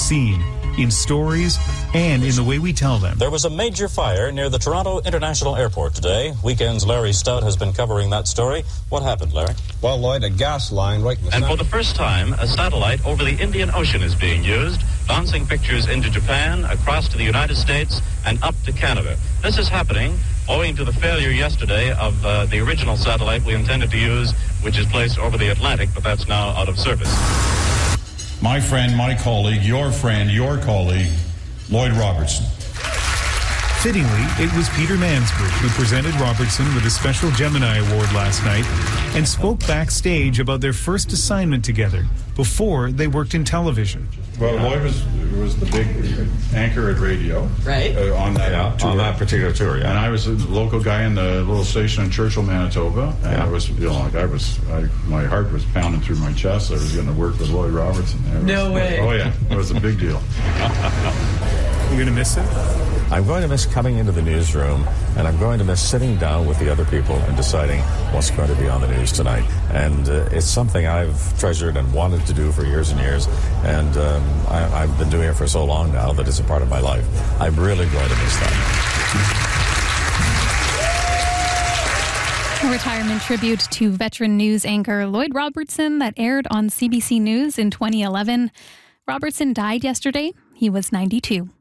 seen, in stories, and in the way we tell them. There was a major fire near the Toronto International Airport today. Weekend's Larry Stout has been covering that story. What happened, Larry? Well, Lloyd, a gas line right in the And center. for the first time, a satellite over the Indian Ocean is being used, bouncing pictures into Japan, across to the United States, and up to Canada. This is happening owing to the failure yesterday of the original satellite we intended to use, which is placed over the Atlantic, but that's now out of service. My friend, my colleague, your friend, your colleague, Lloyd Robertson. Fittingly, it was Peter Mansbridge who presented Robertson with a special Gemini Award last night and spoke backstage about their first assignment together before they worked in television. Well, Lloyd was the big anchor at radio, right? On that particular tour, yeah. And I was a local guy in the little station in Churchill, Manitoba, and I was, my heart was pounding through my chest. I was going to work with Lloyd Robertson. No way! Oh yeah, it was a big deal. You going to miss it? I'm going to miss coming into the newsroom, and I'm going to miss sitting down with the other people and deciding what's going to be on the news tonight. And it's something I've treasured and wanted to do for years and years, and I've been doing it for so long now that it's a part of my life. I'm really going to miss that. A retirement tribute to veteran news anchor Lloyd Robertson that aired on CBC News in 2011. Robertson died yesterday. He was 92.